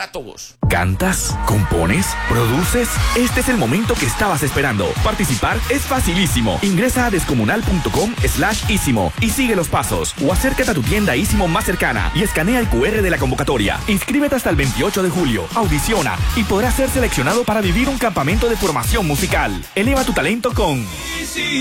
datos. ¿Cantas? ¿Compones? ¿Produces? Este es el momento que estabas esperando. Participar es facilísimo. Ingresa a descomunal.com/ísimo y sigue los pasos. O acércate a tu tienda Ísimo más cercana y escanea el QR de la convocatoria. Inscríbete hasta el 28 de julio. Audiciona y podrás ser seleccionado para vivir un campamento de formación musical. Eleva tu talento con